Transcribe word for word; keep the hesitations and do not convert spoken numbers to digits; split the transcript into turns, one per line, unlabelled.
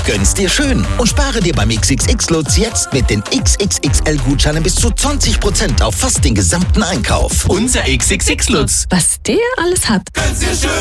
Gönn's dir schön und spare dir beim X X X-Lutz jetzt mit den X X X L-Gutscheinen bis zu zwanzig Prozent auf fast den gesamten Einkauf.
Unser X X X-Lutz.
Was der alles hat.
Gönn's dir schön.